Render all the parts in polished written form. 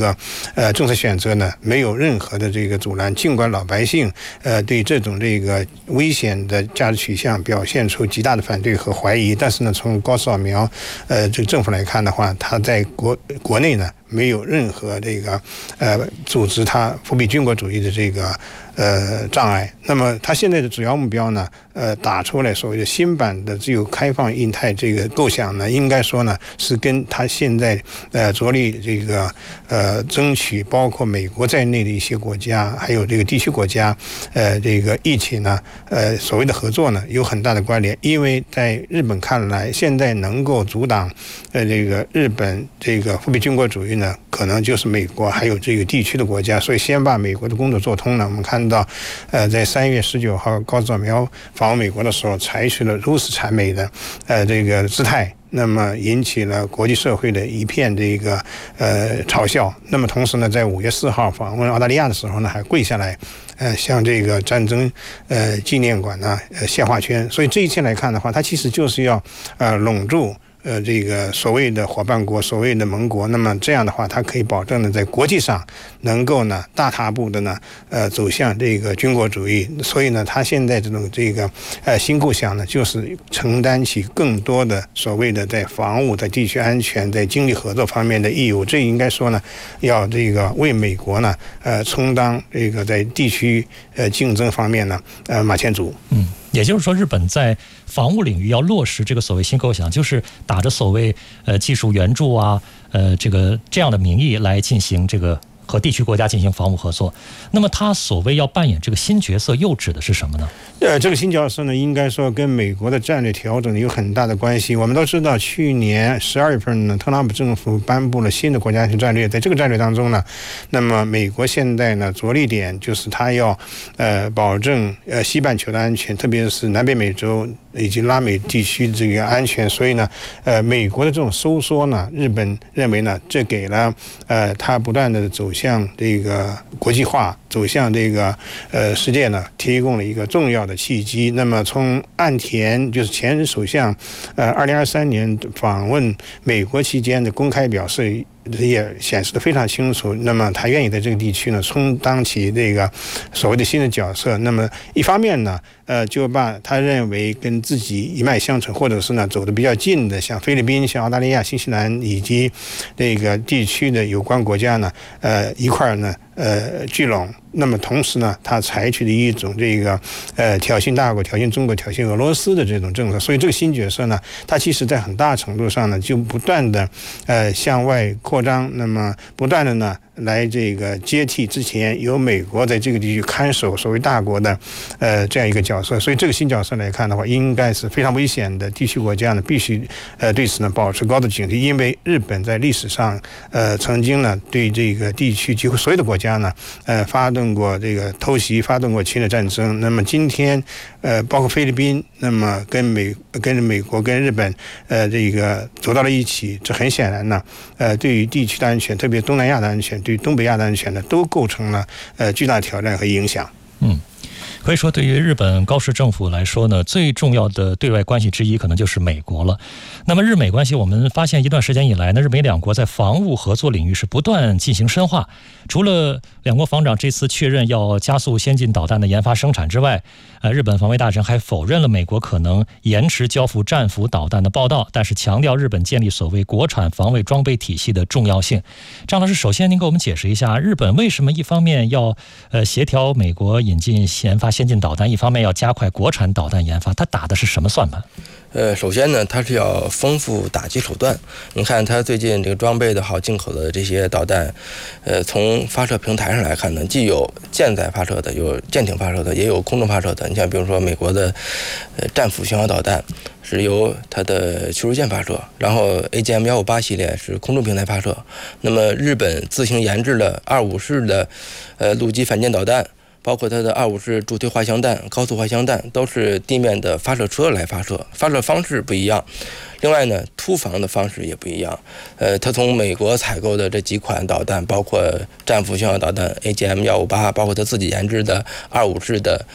个政策选择呢，没有任何的这个阻拦。尽管老百姓对这种这个危险的价值取向表现出极大的反对和怀疑，但是呢，从高扫描这个政府来看的话，他在国内呢没有任何这个组织他复辟军国主义的这个障碍。那么他现在的主要目标呢，打出来所谓的新版的自由开放印太这个构想呢，应该说呢是跟他现在着力这个争取包括美国在内的一些国家，还有这个地区国家这个一起呢所谓的合作呢有很大的关联。因为在日本看来，现在能够阻挡这个日本这个复辟军国主义呢，可能就是美国还有这个地区的国家。所以先把美国的工作做通了。我们看到在3月19号高扫描访问美国的时候，采取了如此谄媚的这个姿态，那么引起了国际社会的一片这个嘲笑。那么同时呢，在5月4号访问澳大利亚的时候呢，还跪下来向这个战争纪念馆呢献花圈。所以这一切来看的话，它其实就是要笼住这个所谓的伙伴国，所谓的盟国。那么这样的话，它可以保证呢，在国际上能够呢大踏步的呢走向这个军国主义。所以呢，他现在这个新构想呢，就是承担起更多的所谓的在防务、在地区安全、在经济合作方面的义务。这应该说呢，要这个为美国呢充当这个在地区竞争方面呢马前卒。 也就是说，日本在防务领域要落实这个所谓新构想，就是打着所谓技术援助啊，这样的名义来进行这个和地区国家进行防务合作。那么他所谓要扮演这个新角色，又指的是什么呢？ 这个新角色呢，应该说跟美国的战略调整有很大的关系。我们都知道，去年12月份呢，特朗普政府颁布了新的国家安全战略。在这个战略当中呢，那么美国现在呢着力点就是他要保证西半球的安全，特别是南北美洲以及拉美地区的这个安全。所以呢，美国的这种收缩呢，日本认为呢，这给了他不断的走向这个国际化，走向这个世界呢，提供了一个重要的契机。那么从岸田就是前首相2023年访问美国期间的公开表示也显示得非常清楚。那么他愿意在这个地区呢充当起这个所谓的新的角色。那么一方面呢就把他认为跟自己一脉相承，或者是呢走得比较近的，像菲律宾、像澳大利亚、新西兰以及这个地区的有关国家呢一块呢聚拢。那么同时呢，他采取的一种这个挑衅大国、挑衅中国、挑衅俄罗斯的这种政策。所以这个新角色呢，他其实在很大程度上呢，就不断的向外扩张，那么不断的呢来这个接替之前由美国在这个地区看守所谓大国的这样一个角色。所以这个新角色来看的话，应该是非常危险的。地区国家呢必须对此呢保持高度警惕，因为日本在历史上曾经呢对这个地区几乎所有的国家呢发动过这个偷袭，发动过侵略战争。那么今天包括菲律宾，那么跟美国跟日本这个走到了一起，这很显然呢对于地区的安全，特别东南亚的安全，对于东北亚的安全呢，都构成了巨大的挑战和影响。 可以说，对于日本高市政府来说呢，最重要的对外关系之一可能就是美国了。那么日美关系，我们发现一段时间以来呢，日美两国在防务合作领域是不断进行深化。除了两国防长这次确认要加速先进导弹的研发生产之外，日本防卫大臣还否认了美国可能延迟交付战斧导弹的报道，但是强调日本建立所谓国产防卫装备体系的重要性。张老师，首先您给我们解释一下，日本为什么一方面要协调美国引进研发先进导弹，一方面要加快国产导弹研发，它打的是什么算盘？ 首先呢，它是要丰富打击手段。你看它最近这个装备的好，进口的这些导弹，从发射平台上来看呢，既有舰载发射的，有舰艇发射的，也有空中发射的。你像比如说美国的战斧巡航导弹是由它的驱逐舰发射，然后 AGM-158 系列是空中平台发射。那么日本自行研制了25式的陆基反舰导弹，包括它的25式助推滑翔弹、高速滑翔弹，都是地面的发射车来发射，发射方式不一样。另外呢，突防的方式也不一样。它从美国采购的这几款导弹，包括战斧巡航导弹 AGM-158，包括它自己研制的25式的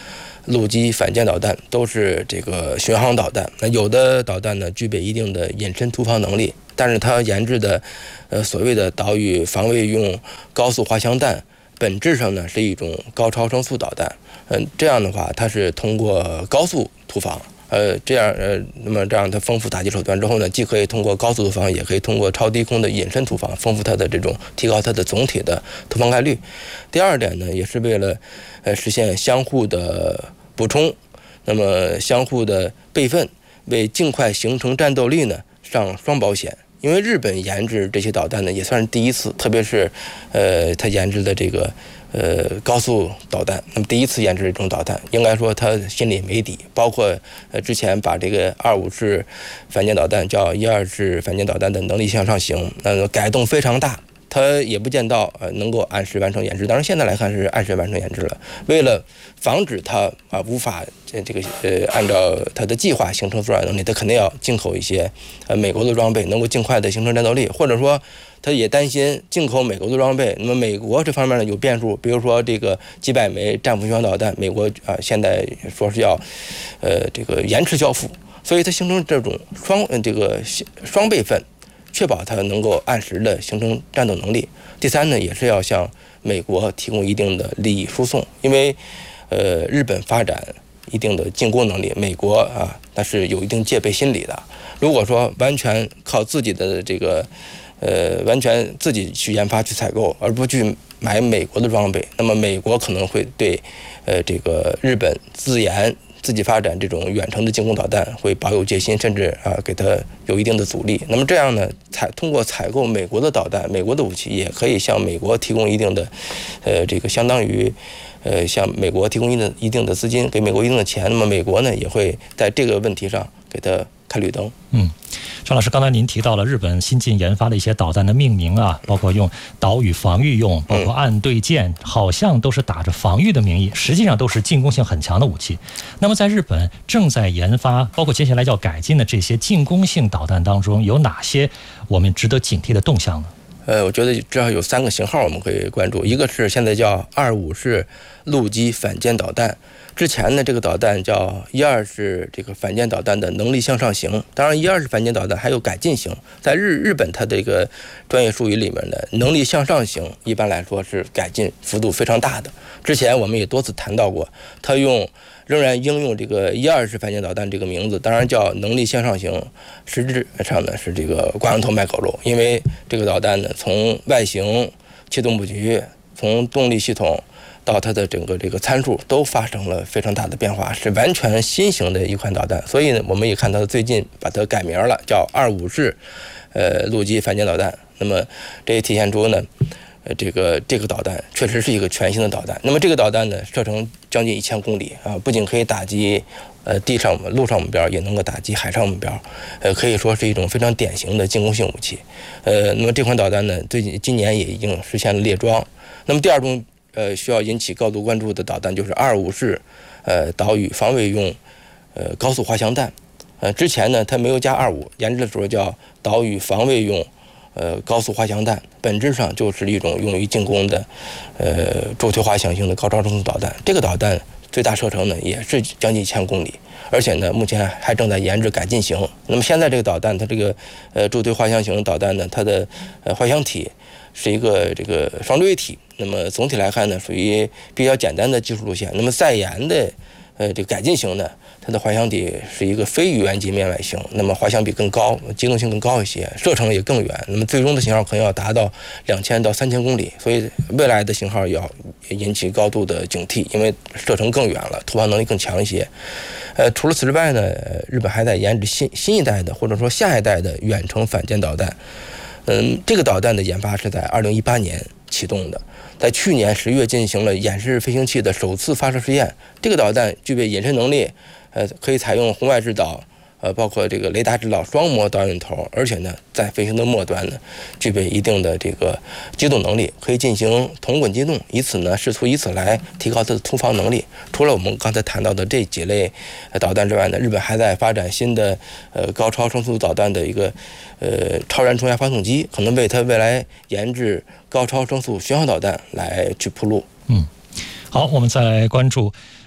陆基反舰导弹都是这个巡航导弹。那有的导弹呢具备一定的隐身突防能力，但是它研制的所谓的岛屿防卫用高速滑翔弹，本质上呢是一种高超声速导弹。这样的话它是通过高速突防。那么这样它丰富打击手段之后呢，既可以通过高速突防，也可以通过超低空的隐身突防，丰富它的这种提高它的总体的突防概率。第二点呢，也是为了实现相互的补充，那么相互的备份，为尽快形成战斗力呢上双保险。因为日本研制这些导弹呢也算是第一次，特别是它研制的这个高速导弹，那么第一次研制这种导弹，应该说他心里没底。包括之前把这个25式反舰导弹叫12式反舰导弹的能力向上行，改动非常大，他也不见到能够按时完成研制。当然现在来看是按时完成研制了，为了防止它无法按照它的计划形成作战能力，它肯定要进口一些美国的装备，能够尽快的形成战斗力，或者说他也担心进口美国的装备，那么美国这方面呢有变数，比如说这个几百枚战斧巡航导弹，美国现在说是要这个延迟交付，所以它形成这种双备份，确保它能够按时的形成战斗能力。第三呢，也是要向美国提供一定的利益输送，因为日本发展一定的进攻能力，美国它是有一定戒备心理的。如果说完全靠自己的这个完全自己去研发去采购，而不去买美国的装备，那么美国可能会对这个日本自己发展这种远程的进攻导弹会保有戒心，甚至给它有一定的阻力。那么这样呢，通过采购美国的导弹、美国的武器，也可以向美国提供一定的这个相当于向美国提供一定的资金，给美国一定的钱。那么美国呢也会在这个问题上给它开绿灯。 张老师，刚才您提到了日本新近研发的一些导弹的命名包括用岛屿防御用，包括岸对舰，好像都是打着防御的名义，实际上都是进攻性很强的武器。那么在日本正在研发，包括接下来要改进的这些进攻性导弹当中，有哪些我们值得警惕的动向呢？ 我觉得至少有3个型号我们可以关注，一个是现在叫25式陆基反舰导弹。之前呢，这个导弹叫12式这个反舰导弹的能力向上型。当然，12式反舰导弹还有改进型，在日本它这个专业术语里面的能力向上型，一般来说是改进幅度非常大的。之前我们也多次谈到过，它仍然应用这个12式反舰导弹这个名字，当然叫能力向上型，实质上呢是这个挂羊头卖狗肉。因为这个导弹呢，从外形、气动布局，从动力系统到它的整个这个参数都发生了非常大的变化，是完全新型的一款导弹。所以呢，我们也看到最近把它改名了，叫25式陆基反舰导弹。那么这也体现出呢，这个导弹确实是一个全新的导弹。那么这个导弹呢，射程将近1000公里不仅可以打击陆上目标，也能够打击海上目标，可以说是一种非常典型的进攻性武器。那么这款导弹呢，今年也已经实现了列装。那么第二种需要引起高度关注的导弹就是25式岛屿防卫用高速滑翔弹。之前呢它没有加25，研制的时候叫岛屿防卫用高速滑翔弹，本质上就是一种用于进攻的助推滑翔型的高超声速导弹。这个导弹最大射程呢也是将近1000公里，而且呢目前还正在研制改进型。那么现在这个导弹它这个助推滑翔型导弹呢，它的滑翔体是一个这个双坠体。那么总体来看呢，属于比较简单的技术路线。那么再研的这个改进型呢，它的滑翔体是一个非鱼圆级面外型，那么滑翔比更高，机动性更高一些，射程也更远。那么最终的型号可能要达到2000到3000公里，所以未来的型号要引起高度的警惕，因为射程更远了，突防能力更强一些。除了此之外呢，日本还在研制新一代的或者说下一代的远程反舰导弹。这个导弹的研发是在2018年启动的，在去年10月进行了演示飞行器的首次发射试验。这个导弹具备隐身能力，可以采用红外制导，包括这个雷达制导双模导引头，而且呢，在飞行的末端呢，具备一定的这个机动能力，可以进行同轨机动，试图以此来提高它的突防能力。除了我们刚才谈到的这几类导弹之外呢，日本还在发展新的高超声速导弹的一个超燃冲压发动机，可能为它未来研制高超声速巡航导弹来去铺路。 好，我们再来关注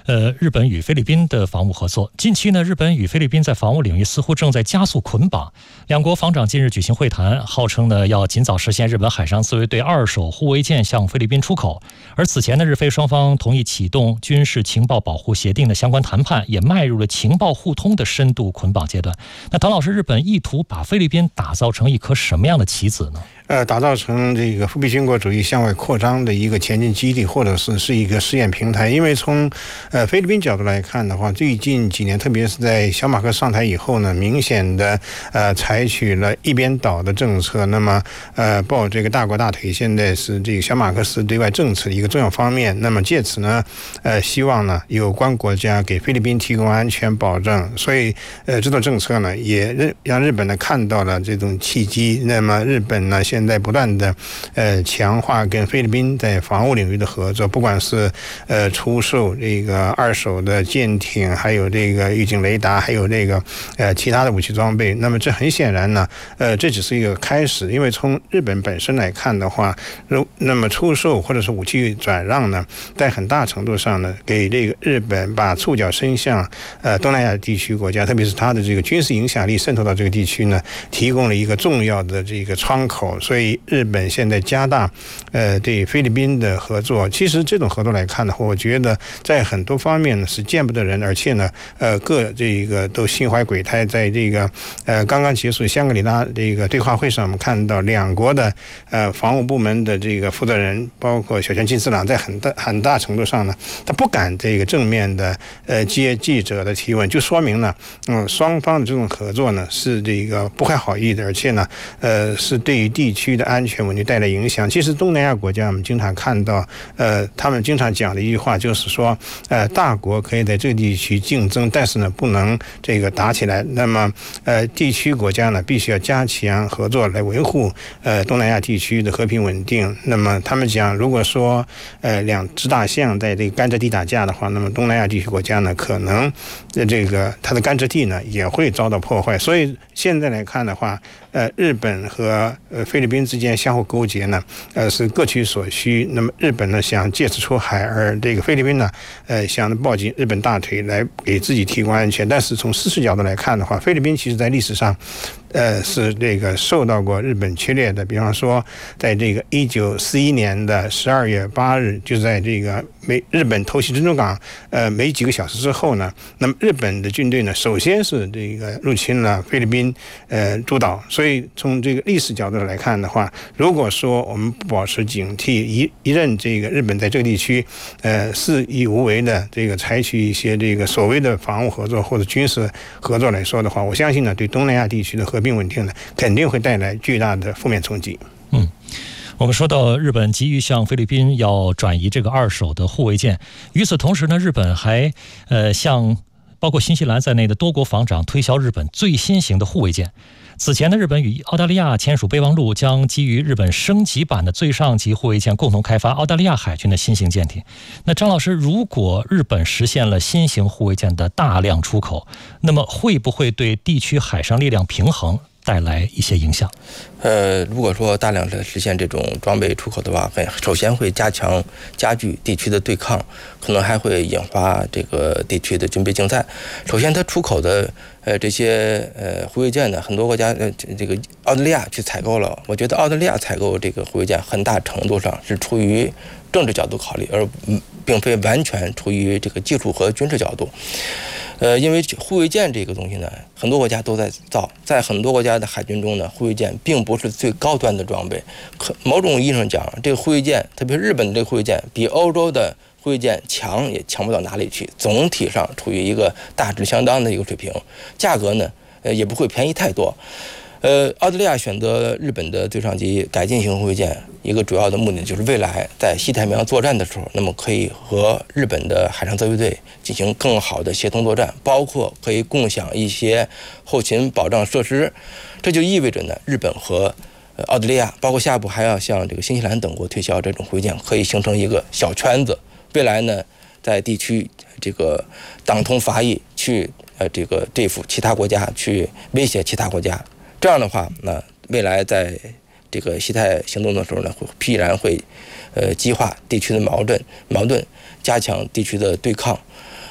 日本与菲律宾的防务合作。近期呢，日本与菲律宾在防务领域似乎正在加速捆绑。两国防长近日举行会谈，号称呢要尽早实现日本海上自卫队2手护卫舰向菲律宾出口。而此前呢，日菲双方同意启动军事情报保护协定的相关谈判，也迈入了情报互通的深度捆绑阶段。那唐老师，日本意图把菲律宾打造成一颗什么样的棋子呢？ 打造成这个复辟军国主义向外扩张的一个前进基地，或者是一个试验平台。因为从菲律宾角度来看的话，最近几年，特别是在小马克上台以后呢，明显的采取了一边倒的政策。那么抱这个大国大腿，现在是这个小马克思对外政策的一个重要方面。那么借此呢，希望呢有关国家给菲律宾提供安全保证。所以这种政策呢，也让日本呢看到了这种契机。那么日本呢现在不断的强化跟菲律宾在防务领域的合作，不管是出售这个2手的舰艇，还有这个预警雷达，还有这个其他的武器装备。那么这很显然呢，这只是一个开始。因为从日本本身来看的话，那么出售或者是武器转让呢，在很大程度上呢，给这个日本把触角伸向东南亚地区国家，特别是它的这个军事影响力渗透到这个地区呢，提供了一个重要的这个窗口。所以日本现在加大对菲律宾的合作。其实这种合作来看的话，我觉得在很多方面呢是见不得人，而且呢各这个都心怀鬼胎。在这个刚刚结束香格里拉这个对话会上，我们看到两国的防务部门的这个负责人，包括小泉进次郎，在很大程度上呢，他不敢这个正面的接记者的提问，就说明呢双方的这种合作呢是这个不怀好意的，而且呢是对于地区的安全稳定带来影响。其实东南亚国家我们经常看到他们经常讲的一句话就是说大国可以在这个地区竞争，但是呢不能这个打起来。那么地区国家呢必须要加强合作来维护东南亚地区的和平稳定。那么他们讲，如果说两只大象在这个甘蔗地打架的话，那么东南亚地区国家呢可能这个它的甘蔗地呢也会遭到破坏。所以现在来看的话，日本和菲律宾之间相互勾结呢，是各取所需。那么日本呢想借此出海，而这个菲律宾呢，想抱紧日本大腿来给自己提供安全。但是从事实角度来看的话，菲律宾其实在历史上，是这个受到过日本侵略的。比方说，在这个1941年的12月8日，就在这个日本偷袭珍珠港，没几个小时之后呢，那么日本的军队呢，首先是这个入侵了菲律宾诸岛。所以从这个历史角度来看的话，如果说我们不保持警惕，一任这个日本在这个地区肆意无为的这个采取一些这个所谓的防务合作或者军事合作来说的话，我相信呢，对东南亚地区的和平稳定呢，肯定会带来巨大的负面冲击。 我们说到日本急于向菲律宾要转移这个2手的护卫舰，与此同时呢，日本还向包括新西兰在内的多国防长推销日本最新型的护卫舰。此前呢，日本与澳大利亚签署备忘录，将基于日本升级版的最上级护卫舰共同开发澳大利亚海军的新型舰艇。那张老师，如果日本实现了新型护卫舰的大量出口，那么会不会对地区海上力量平衡带来一些影响？ 如果说大量的实现这种装备出口的话，首先会加剧地区的对抗，可能还会引发这个地区的军备竞赛。首先，它出口的这些护卫舰呢，很多国家这个澳大利亚去采购了。我觉得澳大利亚采购这个护卫舰很大程度上是出于政治角度考虑，而并非完全出于这个技术和军事角度。因为护卫舰这个东西呢，很多国家都在造，在很多国家的海军中呢，护卫舰并不是最高端的装备。某种意义上讲，这个护卫舰，特别是日本的这个护卫舰，比欧洲的护卫舰强也强不到哪里去，总体上处于一个大致相当的一个水平，价格呢，也不会便宜太多。澳大利亚选择日本的最上级改进型护卫舰，一个主要的目的就是未来在西太平洋作战的时候，那么可以和日本的海上自卫队进行更好的协同作战，包括可以共享一些后勤保障设施。这就意味着呢，日本和澳大利亚，包括下一步还要向这个新西兰等国推销这种护卫舰，可以形成一个小圈子。未来呢，在地区这个党同伐异，去这个对付其他国家，去威胁其他国家。这样的话，那未来在这个西太行动的时候呢，必然会激化地区的矛盾，加强地区的对抗。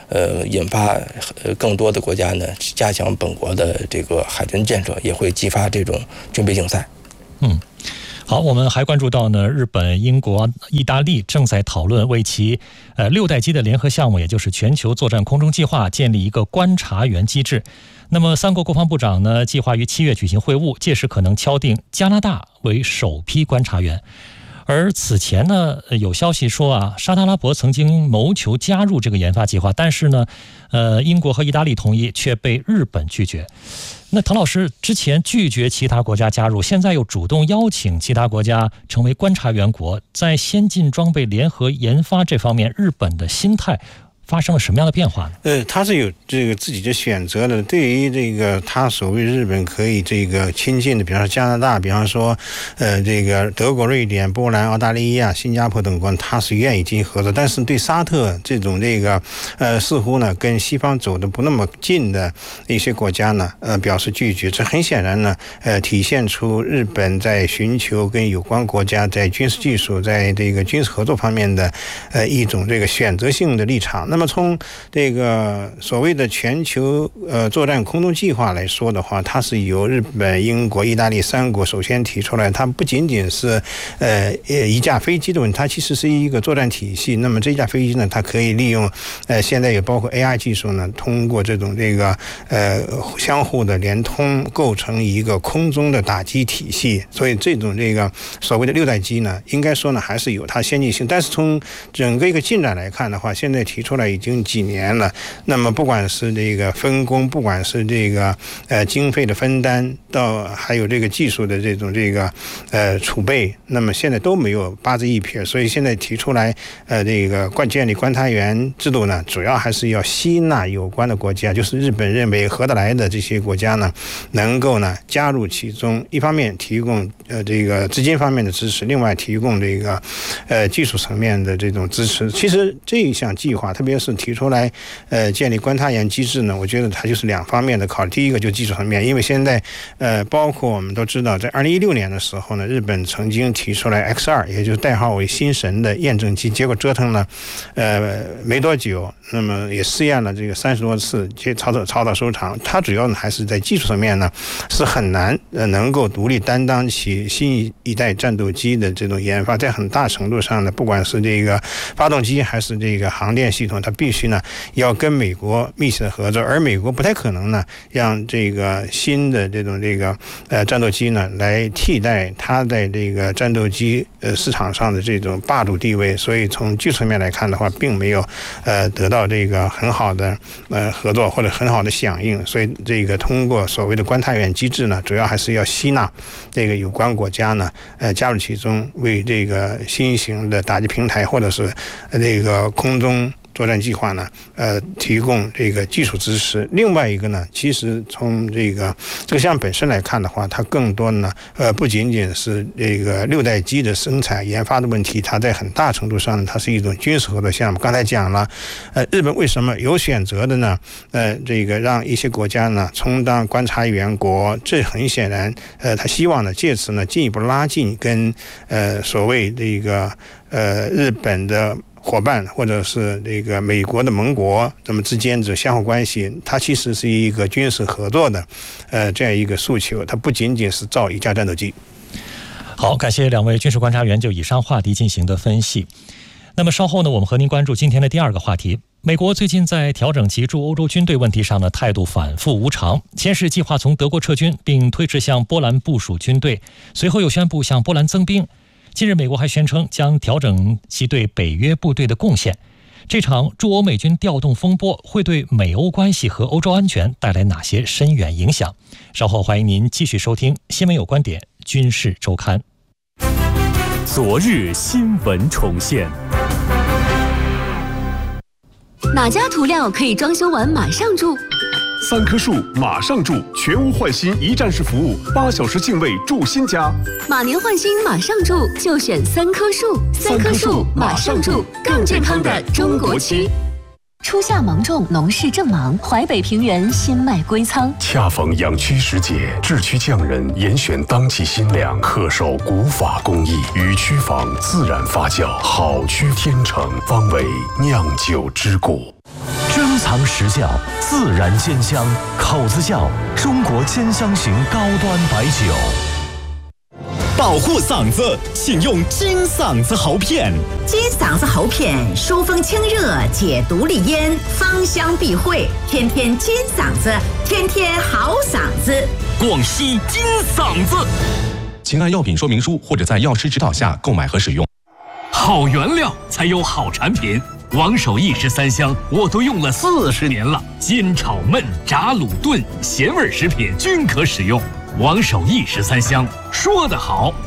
引发更多的国家呢加强本国的这个海军建设，也会激发这种军备竞赛。 好，我们还关注到呢，日本、英国、意大利正在讨论为其6代机的联合项目，也就是全球作战空中计划，建立一个观察员机制。那么3国国防部长呢，计划于7月举行会晤，届时可能敲定加拿大为首批观察员。而此前呢，有消息说啊，沙特阿拉伯曾经谋求加入这个研发计划，但是呢，英国和意大利同意，却被日本拒绝。那滕老师之前拒绝其他国家加入，现在又主动邀请其他国家成为观察员国，在先进装备联合研发这方面，日本的心态发生了什么样的变化呢？ 他是有这个自己的选择的。对于这个他所谓日本可以这个亲近的，比方说加拿大，比方说这个德国、瑞典、波兰、澳大利亚、新加坡等国，他是愿意进行合作。但是对沙特这种这个似乎呢跟西方走的不那么近的一些国家呢，表示拒绝。这很显然呢，体现出日本在寻求跟有关国家在军事技术、在这个军事合作方面的一种这个选择性的立场。那么从这个所谓的全球作战空中计划来说的话，它是由日本、英国、意大利3国首先提出来。它不仅仅是一架飞机的问题，它其实是一个作战体系。那么这架飞机呢，它可以利用现在也包括 AI 技术呢，通过这种这个相互的连通，构成一个空中的打击体系。所以这种这个所谓的6代机呢，应该说呢还是有它先进性。但是从整个一个进展来看的话，现在提出来已经几年了。那么不管是这个分工，不管是这个经费的分担，到还有这个技术的这种这个储备，那么现在都没有八字一撇。所以现在提出来这个建立观察员制度呢，主要还是要吸纳有关的国家，就是日本认为合得来的这些国家呢，能够呢加入其中。一方面提供这个资金方面的支持，另外提供这个技术层面的这种支持。其实这一项计划，特别是提出来建立观察员机制呢，我觉得它就是2方面的考虑。第一个就是技术层面，因为现在包括我们都知道，在2016年的时候呢，日本曾经提出来 X2，也就是代号为新神的验证机，结果折腾了没多久，那么也试验了这个30多次，草草收场。它主要还是在技术层面呢，是很难能够独立担当起新一代战斗机的这种研发。在很大程度上呢，不管是这个发动机还是这个航电系统，它必须呢要跟美国密切的合作，而美国不太可能呢让这个新的这种这个战斗机呢来替代它在这个战斗机市场上的这种霸主地位。所以从技术层面来看的话，并没有得到这个很好的合作或者很好的响应。所以这个通过所谓的观察员机制呢，主要还是要吸纳这个有关国家呢加入其中，为这个新型的打击平台或者是这个空中作战计划呢提供这个技术支持。另外一个呢，其实从这个项目本身来看的话，它更多呢不仅仅是这个6代机的生产研发的问题，它在很大程度上它是一种军事合作项目。刚才讲了日本为什么有选择的呢这个让一些国家呢充当观察员国，这很显然他希望呢借此呢进一步拉近跟所谓这个日本的伙伴或者是这个美国的盟国这么之间的相互关系，它其实是一个军事合作的这样一个诉求，它不仅仅是造一架战斗机。 好，感谢2位军事观察员就以上话题进行的分析。那么稍后呢，我们和您关注今天的第2个话题。美国最近在调整其驻欧洲军队问题上呢，态度反复无常。先是计划从德国撤军，并推迟向波兰部署军队，随后又宣布向波兰增兵。近日，美国还宣称将调整其对北约部队的贡献。这场驻欧美军调动风波会对美欧关系和欧洲安全带来哪些深远影响？稍后欢迎您继续收听《新闻有观点·军事周刊》。 昨日新闻重现。 哪家涂料可以装修完马上住 ？3棵树马上住，全屋换新一站式服务，8小时净位住新家。 马年换新马上住，就选3棵树。3棵树马上住，更健康的中国区。初夏芒种，农事正忙，淮北平原新麦归仓。 恰逢养区时节，制区匠人严选当季新粮，恪守古法工艺，与区房自然发酵，好区天成，方为酿酒之谷。 藏实效，自然兼香，口子窖中国兼香型高端白酒。 保护嗓子，请用金嗓子喉片。 金嗓子喉片疏风清热，解毒利咽，芳香避秽，天天金嗓子，天天好嗓子。 广西金嗓子，请按药品说明书或者在药师指导下购买和使用。 好原料才有好产品，王守义食3香我都用了40年了，煎炒焖炸卤炖咸味食品均可使用。王守义13香说得好。